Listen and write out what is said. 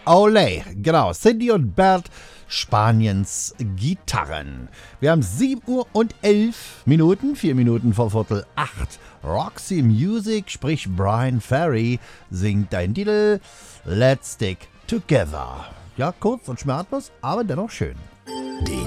Olé, genau, Cindy und Bert, Spaniens Gitarren. Wir haben 7 Uhr und 11 Minuten, 4 Minuten vor Viertel 8. Roxy Music, sprich Brian Ferry, singt deinen Titel Let's Stick Together. Ja, kurz und schmerzlos, aber dennoch schön. Den